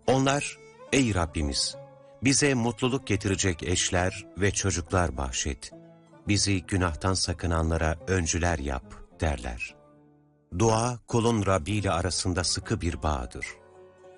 Onlar, ''Ey Rabbimiz, bize mutluluk getirecek eşler ve çocuklar bahşet. Bizi günahtan sakınanlara öncüler yap.'' derler. Dua, kulun Rabbi ile arasında sıkı bir bağdır.